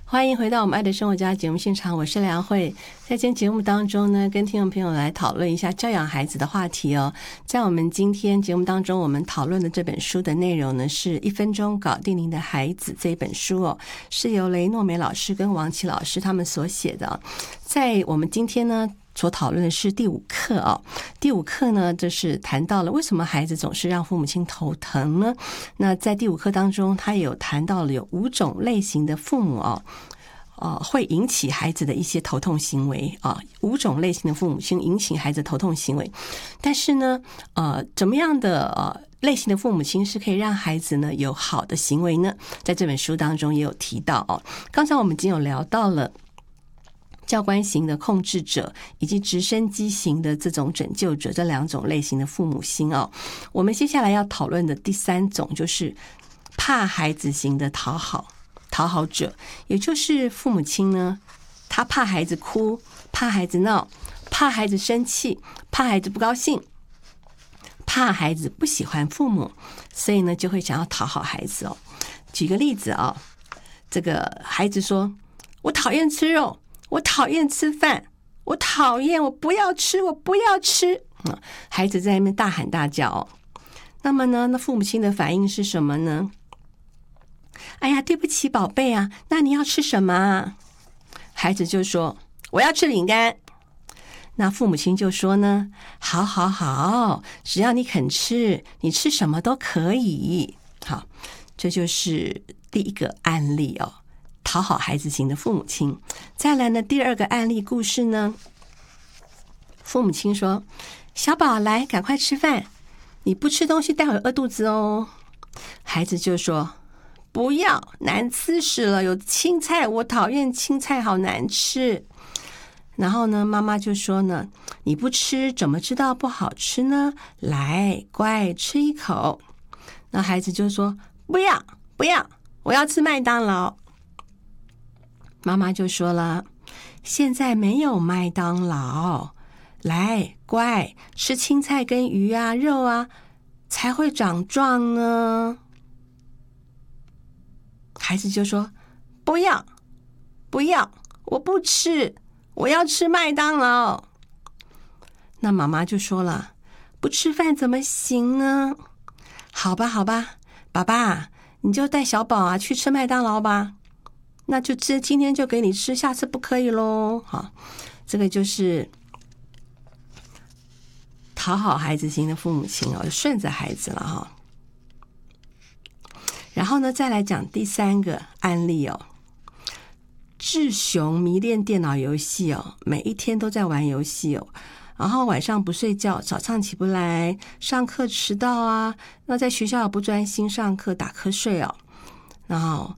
欢迎回到我们爱的生活家节目现场，我是梁慧。在今天节目当中呢，跟听众朋友来讨论一下教养孩子的话题哦。在我们今天节目当中，我们讨论的这本书的内容呢，是1分钟搞定您的孩子这一本书哦，是由雷诺美老师跟王琦老师他们所写的。在我们今天呢所讨论的是第5课哦。第5课呢，就是谈到了为什么孩子总是让父母亲头疼呢？那在第5课当中，他也有谈到了有5种类型的父母哦，会引起孩子的一些头痛行为啊，5种类型的父母亲引起孩子头痛行为。但是呢，怎么样的类型的父母亲是可以让孩子呢有好的行为呢？在这本书当中也有提到哦。刚才我们已经有聊到了教官型的控制者以及直升机型的这种拯救者这2种类型的父母心哦。我们接下来要讨论的第3种就是怕孩子型的讨好者，也就是父母亲呢，他怕孩子哭，怕孩子闹，怕孩子生气，怕孩子不高兴，怕孩子不喜欢父母，所以呢就会想要讨好孩子哦。举个例子啊，这个孩子说：“我讨厌吃肉。”我讨厌吃饭，我讨厌，我不要吃，我不要吃。孩子在那边大喊大叫哦。那么呢，那父母亲的反应是什么呢？哎呀，对不起宝贝啊，那你要吃什么啊？孩子就说：我要吃饼干。那父母亲就说呢：好好好，只要你肯吃，你吃什么都可以。好，这就是第1个案例哦，讨好孩子型的父母亲。再来呢，第2个案例故事呢，父母亲说：小宝来，赶快吃饭，你不吃东西待会饿肚子哦。孩子就说：不要，难吃死了，有青菜，我讨厌青菜，好难吃。然后呢，妈妈就说呢：你不吃怎么知道不好吃呢？来，乖，吃一口。那孩子就说：不要，不要，我要吃麦当劳。妈妈就说了：现在没有麦当劳，来，乖，吃青菜跟鱼啊肉啊才会长壮呢。孩子就说：不要，不要，我不吃，我要吃麦当劳。那妈妈就说了：不吃饭怎么行呢？好吧好吧，爸爸你就带小宝啊去吃麦当劳吧，那就吃，今天就给你吃，下次不可以咯。好，这个就是讨好孩子型的父母亲哦，顺着孩子了哈。然后呢，再来讲第3个案例哦。志雄迷恋电脑游戏哦，每一天都在玩游戏哦，然后晚上不睡觉，早上起不来，上课迟到啊，那在学校不专心上课，打瞌睡哦。然后